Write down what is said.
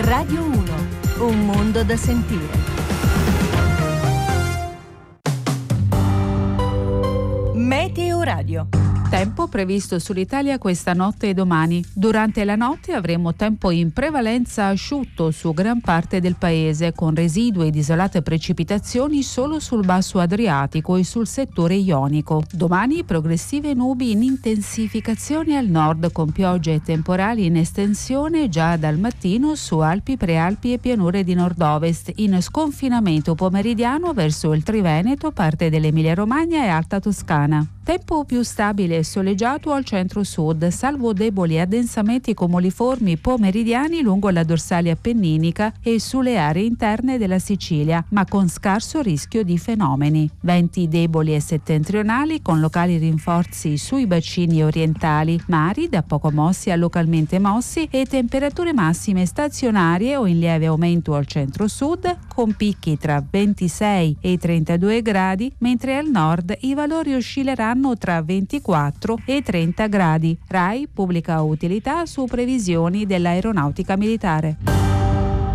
Radio 1, un mondo da sentire. Meteo Radio. Tempo previsto sull'Italia questa notte e domani. Durante la notte avremo tempo in prevalenza asciutto su gran parte del paese, con residui ed isolate precipitazioni solo sul basso Adriatico e sul settore ionico. Domani progressive nubi in intensificazione al nord, con piogge e temporali in estensione già dal mattino su Alpi, Prealpi e pianure di nord-ovest, in sconfinamento pomeridiano verso il Triveneto, parte dell'Emilia-Romagna e Alta Toscana. Tempo più stabile e soleggiato al centro-sud, salvo deboli addensamenti cumuliformi pomeridiani lungo la dorsale appenninica e sulle aree interne della Sicilia, ma con scarso rischio di fenomeni. Venti deboli e settentrionali con locali rinforzi sui bacini orientali, mari da poco mossi a localmente mossi e temperature massime stazionarie o in lieve aumento al centro-sud, con picchi tra 26 e 32 gradi, mentre al nord i valori oscilleranno tra 24 e 30 gradi. RAI pubblica utilità su previsioni dell'aeronautica militare.